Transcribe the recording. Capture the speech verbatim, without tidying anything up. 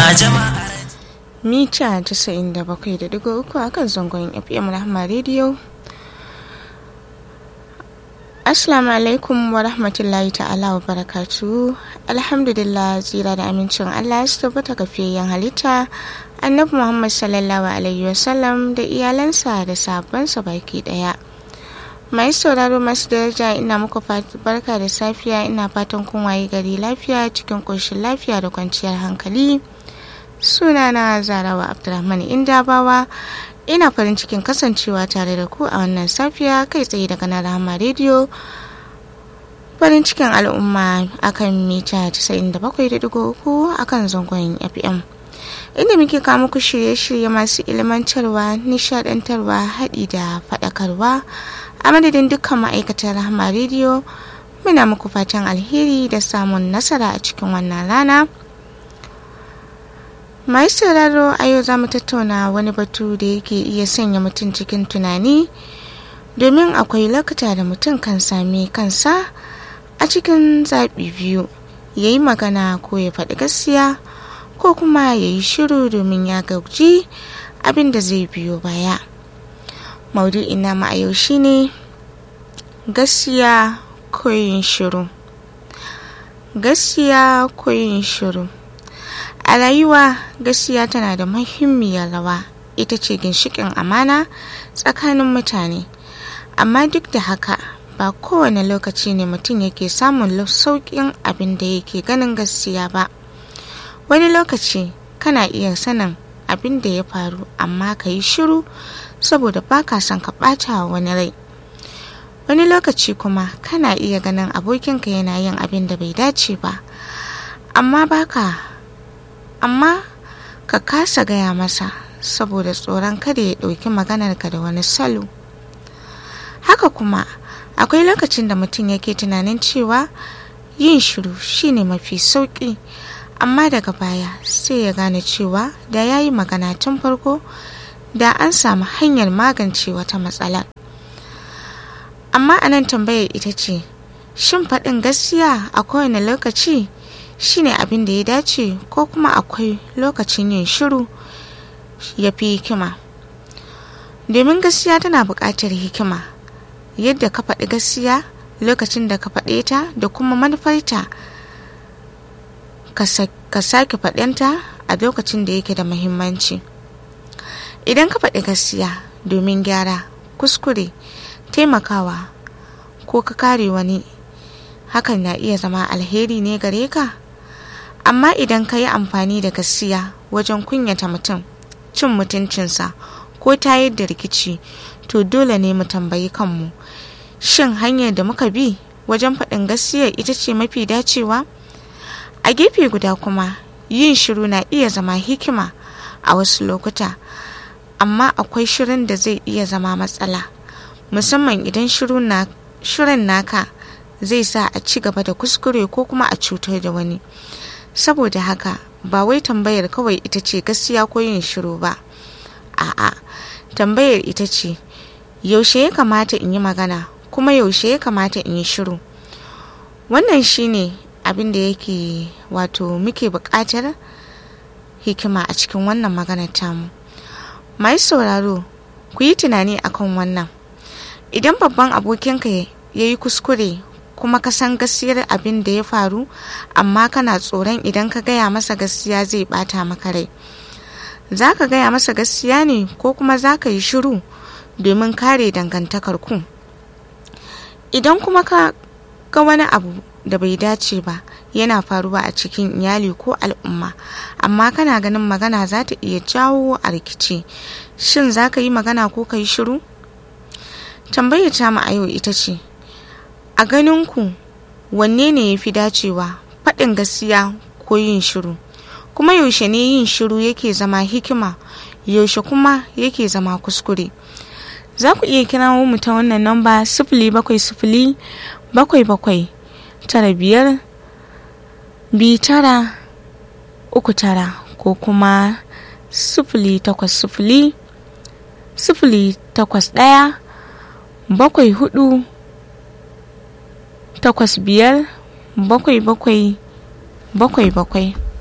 jama'a mita casa'in da bakwai da digo uku akan zangon F M Rahma Radio. Assalamu alaikum wa rahmatullahi ta'ala wa barakatuhu. Alhamdulillah, tsira da amincin Allah su tabbata ga fiyayyen halitta Annabi Muhammad sallallahu alaihi wasallam da iyalansa da sahabbansa baki daya. Mai sauraro masu daraja, ina muku barka da safiya, ina fatan kun waye gari lafiya cikin koshin lafiya da kwanciyar hankali. Sunana Zarawa Abdulrahman Indabawa, ina farin cikin kasancewa tare da ku a wannan safiya kai tsaye daga na Rahama Radio, farin cikin al'umma akan mita casa'in da bakwai da digo uku akan zangon F M, inda muke kawo muku shirye-shirye masu ilmantarwa, nishadantarwa, haɗi da faɗakarwa. A madadin dukkan ma'aikatan Rahama Radio, muna muku fatan alheri da samun nasara a cikin wannan rana. Mai sauraro, a yau za mu tattauna wani batu da yake iya sanya mutum cikin tunani, domin akwai lokuta da mutum kan sami kansa a cikin zaɓi biyu: ya yi magana ko ya faɗi gaskiya, ko kuma ya yi shiru domin ya gauji abin da zai biyo baya. Maudu'in namu a yau shine gaskiya ko yin shiru. Gaskiya ko yin shiru. A rayuwa, gaskiya tana da muhimmiyar rawa, ita ce ginshiƙin amana tsakanin mutane. Amma duk da haka, ba kowane lokaci ne mutum yake samun sauƙin abin da yake ganin gaskiya ba. Wani lokaci kana iya sanin abin da ya faru, amma ka yi shiru saboda ba ka son ka ɓata wani rai. Wani lokaci kuma kana iya ganin abokinka yana yin abin da bai dace ba, amma baka amma ka kasa gaya masa saboda tsoron kada ya ɗauki maganarka da wani salo. Haka kuma akwai lokacin da mutum yake tunanin cewa yin shiru shine mafi sauƙi, amma daga baya sai ya gane cewa da ya yi magana tun farko da an samu hanyar magance wata matsala. Amma anan tambayar ita ce, shin faɗin gaskiya a kowane lokaci shine abin da ya dace, ko kuma akwai lokacin yin shiru ya fi hikima? Domin gaskiya tana buƙatar hikima, yadda ka faɗi gaskiya, lokacin da ka faɗe ta, da kuma manufarta, ka sake faɗenta a lokacin da yake da muhimmanci. Idan ka faɗi gaskiya domin gyara, kuskure, taimakawa, ko ka kare wani, hakan na iya zama alheri ne gare ka. Amma idan ka yi amfani da gaskiya wajen kunyata mutum, cin mutuncinsa, ko tayar da rikici, to dole ne mu tambayi kanmu, shin hanyar da muka bi wajen faɗin gaskiya ita ce mafi dacewa? A gefe guda kuma, yin shiru na iya zama hikima a wasu lokuta, amma akwai shirin da zai iya zama matsala, musamman idan shirin naka zai sa a ci gaba da kuskure ko kuma a cutar da wani. Saboda haka, ba wai tambayar kawai ita ce gaskiya ko yin shiru ba. A'a, tambayar ita ce, yaushe ya kamata in yi magana, kuma yaushe ya kamata in yi shiru? Wannan shine abin da yake wato muke buƙatar hikima a cikin wannan maganar tamu. Mai sauraro, ku yi tunani akan wannan. Idan babban abokinka ya yi kuskure, kuma ka san gaskiyar abin da ya faru, amma kana tsoron idan ka gaya masa gaskiya zai bata maka rai, za ka gaya masa gaskiya ne, ko kuma za ka yi shiru domin kare dangantakar ku? Idan kuma ka ga wani abu da bai dace ba yana faruwa a cikin iyali ko al'umma, amma kana ganin magana za ta iya jawo a rikici, shin za ka yi magana ko ka yi shiru? Tambayar ta mu a yau ita ce, a ganinku wanne ne ya fi dacewa, faɗin gaskiya ko yin shiru? Kuma yaushe ne yin shiru yake zama hikima, yaushe kuma yake zama kuskure? Za ku iya kira mu ta wannan namba sifili bakwai sifili bakwai bakwai tara biyar biyu tara uku tara, ko kuma sifili takwas sifili sifili takwas ɗaya bakwai hudu takwas biyar bakwai bakwai bakwai bakwai.